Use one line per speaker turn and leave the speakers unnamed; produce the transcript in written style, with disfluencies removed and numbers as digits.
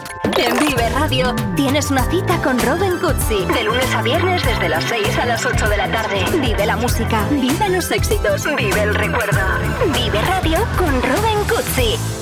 En Vive Radio tienes una cita con Robin Cutsi. De lunes a viernes desde las 6 a las 8 de la tarde. Vive la música, vive los éxitos, vive el recuerdo. Vive Radio con Robin Cutsi.